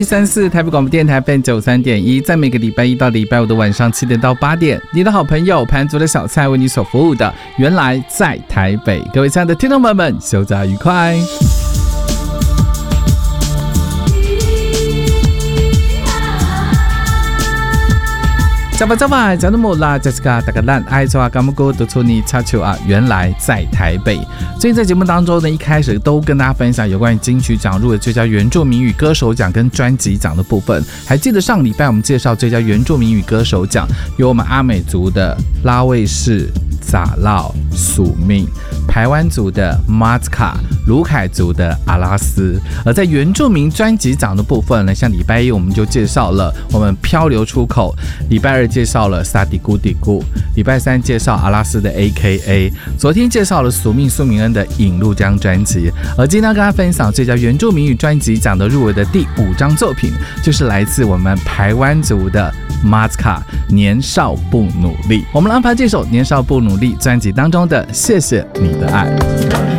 134台北广播电台 FM 93.1，在每个礼拜一到礼拜五的晚上7点到8点，你的好朋友盘族的小菜为你所服务的，原来在台北。各位亲爱的听众朋友们，休假愉快。加巴加巴，讲那么啦，这是个大家烂爱做啊，干么哥都出你插球啊，原来在台北。最近在节目当中呢，一开始都跟大家分享有关于金曲奖入围最佳原住民语歌手奖跟专辑奖的部分。还记得上礼拜我们介绍最佳原住民语歌手奖，有我们阿美族的拉卫士、撒烙、宿命，排湾族的马兹卡，卢凯族的阿拉斯。而在原住民专辑奖的部分呢，像礼拜一我们就介绍了我们漂流出口，礼拜二介绍了萨迪古迪古，礼拜三介绍阿拉斯的 AKA， 昨天介绍了宿命苏明恩的引入这张专辑。而今天要跟大家分享最佳原住民语专辑奖的入围的第5张作品，就是来自我们排湾族的马兹卡，年少不努力。我们来安排这首年少不努力专辑当中的谢谢你的爱。